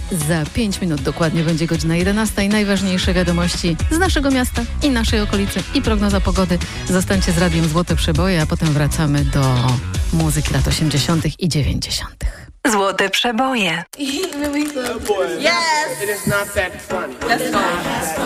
Za 5 minut dokładnie będzie godzina 11. Najważniejsze wiadomości z naszego miasta i naszej okolicy i prognoza pogody. Zostańcie z Radiem Złote Przeboje, a potem wracamy do muzyki lat 80. i 90. Złote Przeboje. Yes! It is not that funny. Let's go.